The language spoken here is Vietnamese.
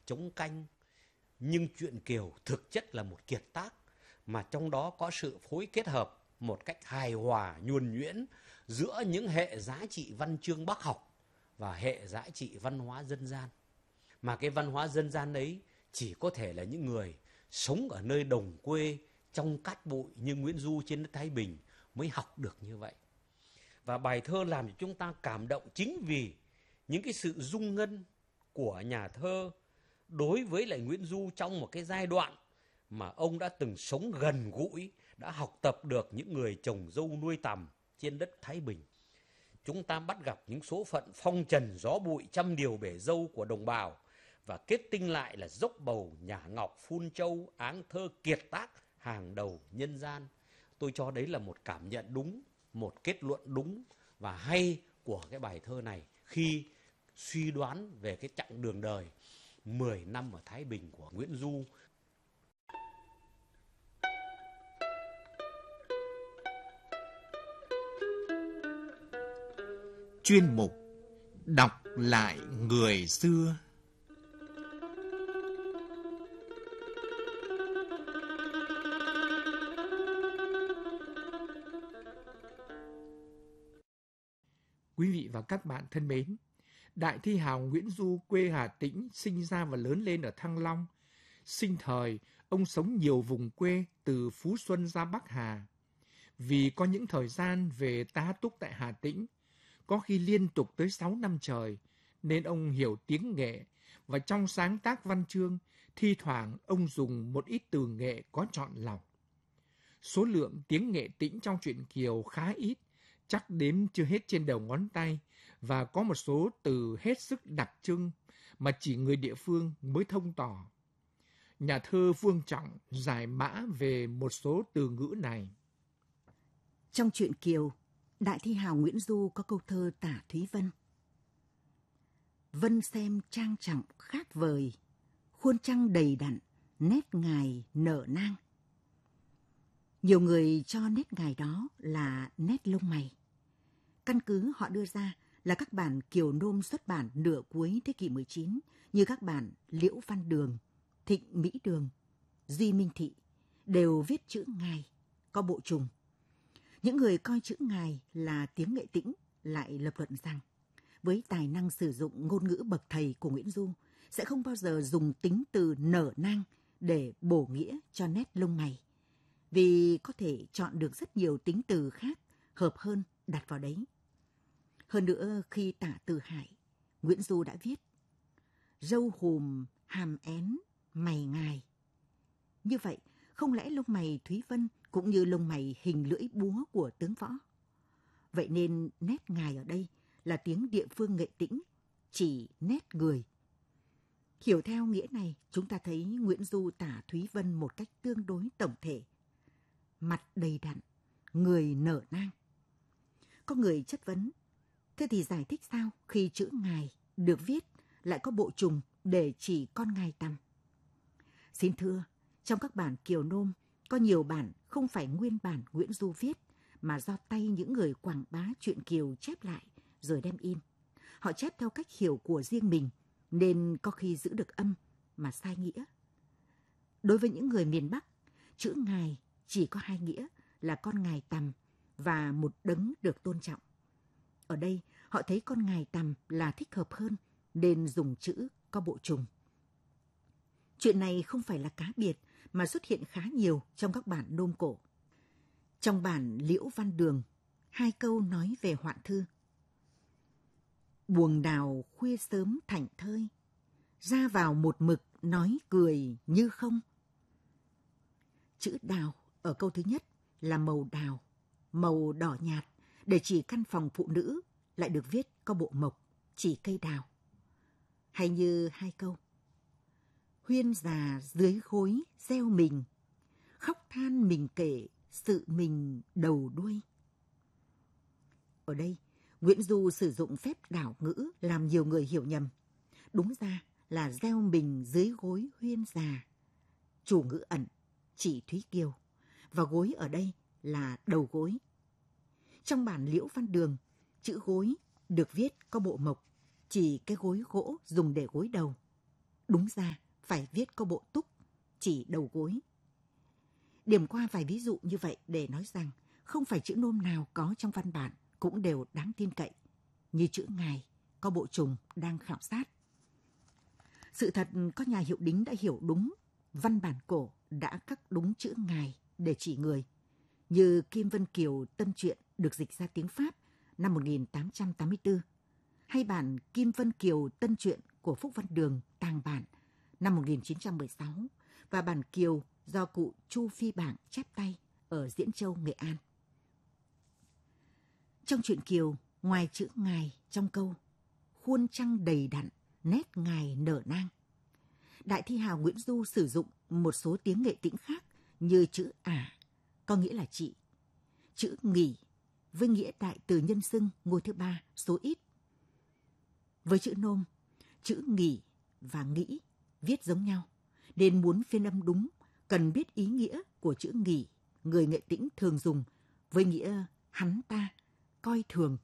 chống canh. Nhưng truyện Kiều thực chất là một kiệt tác, mà trong đó có sự phối kết hợp một cách hài hòa, nhuần nhuyễn giữa những hệ giá trị văn chương Bác học và hệ giá trị văn hóa dân gian. Mà cái văn hóa dân gian ấy chỉ có thể là những người sống ở nơi đồng quê trong cát bụi như Nguyễn Du trên đất Thái Bình mới học được như vậy. Và bài thơ làm cho chúng ta cảm động chính vì những cái sự dung ngân của nhà thơ đối với lại Nguyễn Du trong một cái giai đoạn mà ông đã từng sống gần gũi, đã học tập được những người trồng dâu nuôi tằm trên đất Thái Bình. Chúng ta bắt gặp những số phận phong trần gió bụi trăm điều bể dâu của đồng bào, và kết tinh lại là dốc bầu nhả ngọc phun châu, áng thơ kiệt tác hàng đầu nhân gian. Tôi cho đấy là một cảm nhận đúng, một kết luận đúng và hay của cái bài thơ này khi suy đoán về cái chặng đường đời 10 năm ở Thái Bình của Nguyễn Du. Chuyên mục Đọc lại người xưa. Quý vị và các bạn thân mến, đại thi hào Nguyễn Du quê Hà Tĩnh, sinh ra và lớn lên ở Thăng Long. Sinh thời, ông sống nhiều vùng quê từ Phú Xuân ra Bắc Hà. Vì có những thời gian về tá túc tại Hà Tĩnh, có khi liên tục tới 6 năm trời, nên ông hiểu tiếng nghệ, và trong sáng tác văn chương, thi thoảng ông dùng một ít từ nghệ có chọn lọc. Số lượng tiếng nghệ tĩnh trong truyện Kiều khá ít, chắc đếm chưa hết trên đầu ngón tay, và có một số từ hết sức đặc trưng mà chỉ người địa phương mới thông tỏ. Nhà thơ Vương Trọng giải mã về một số từ ngữ này. Trong truyện Kiều, đại thi hào Nguyễn Du có câu thơ tả Thúy Vân. Vân xem trang trọng khác vời, khuôn trăng đầy đặn, nét ngài nở nang. Nhiều người cho nét ngài đó là nét lông mày. Căn cứ họ đưa ra là các bản Kiều Nôm xuất bản nửa cuối thế kỷ 19 như các bản Liễu Văn Đường, Thịnh Mỹ Đường, Duy Minh Thị đều viết chữ ngài, có bộ trùng. Những người coi chữ ngài là tiếng nghệ tĩnh lại lập luận rằng với tài năng sử dụng ngôn ngữ bậc thầy của Nguyễn Du sẽ không bao giờ dùng tính từ nở nang để bổ nghĩa cho nét lông mày, vì có thể chọn được rất nhiều tính từ khác hợp hơn đặt vào đấy. Hơn nữa, khi tả Từ Hải, Nguyễn Du đã viết râu hùm, hàm én, mày ngài. Như vậy, không lẽ lông mày Thúy Vân cũng như lông mày hình lưỡi búa của tướng Võ? Vậy nên nét ngài ở đây là tiếng địa phương nghệ tĩnh, chỉ nét người. Hiểu theo nghĩa này, chúng ta thấy Nguyễn Du tả Thúy Vân một cách tương đối tổng thể. Mặt đầy đặn, người nở nang. Có người chất vấn, thế thì giải thích sao khi chữ ngài được viết lại có bộ trùng để chỉ con ngài tằm? Xin thưa, trong các bản Kiều Nôm có nhiều bản không phải nguyên bản Nguyễn Du viết, mà do tay những người quảng bá truyện Kiều chép lại rồi đem in. Họ chép theo cách hiểu của riêng mình, nên có khi giữ được âm mà sai nghĩa. Đối với những người miền Bắc, chữ ngài chỉ có hai nghĩa là con ngài tằm và một đấng được tôn trọng. Ở đây, họ thấy con ngài tằm là thích hợp hơn, nên dùng chữ có bộ trùng. Chuyện này không phải là cá biệt, mà xuất hiện khá nhiều trong các bản Nôm cổ. Trong bản Liễu Văn Đường, 2 câu nói về hoạn thư. Buồng đào khuya sớm thảnh thơi, ra vào một mực nói cười như không. Chữ đào ở câu thứ nhất là màu đào, màu đỏ nhạt, để chỉ căn phòng phụ nữ, lại được viết có bộ mộc, chỉ cây đào. Hay như 2 câu. Huyên già dưới gối gieo mình, khóc than mình kể sự mình đầu đuôi. Ở đây, Nguyễn Du sử dụng phép đảo ngữ làm nhiều người hiểu nhầm. Đúng ra là gieo mình dưới gối Huyên già. Chủ ngữ ẩn, chỉ Thúy Kiều, và gối ở đây là đầu gối. Trong bản Liễu Văn Đường, chữ gối được viết có bộ mộc, chỉ cái gối gỗ dùng để gối đầu. đúng ra phải viết có bộ túc, chỉ đầu gối. Điểm qua vài ví dụ như vậy để nói rằng không phải chữ nôm nào có trong văn bản cũng đều đáng tin cậy, như chữ ngài có bộ trùng đang khảo sát. Sự thật có nhà hiệu đính đã hiểu đúng, văn bản cổ đã khắc đúng chữ ngài để chỉ người, như Kim Vân Kiều Tân Truyện được dịch ra tiếng Pháp năm 1884, hay bản Kim Vân Kiều Tân Truyện của Phúc Văn Đường tàng bản năm 1916 và bản Kiều do cụ Chu Phi Bảng chép tay ở Diễn Châu, Nghệ An. Trong truyện Kiều, ngoài chữ ngài trong câu khuôn trăng đầy đặn, nét ngài nở nang, đại thi hào Nguyễn Du sử dụng một số tiếng Nghệ Tĩnh khác như chữ ả, có nghĩa là chị, chữ nghỉ với nghĩa đại từ nhân xưng ngôi thứ ba số ít. Với chữ nôm, chữ nghỉ và nghĩ viết giống nhau, nên muốn phiên âm đúng cần biết ý nghĩa của chữ nghỉ người Nghệ Tĩnh thường dùng với nghĩa hắn ta coi thường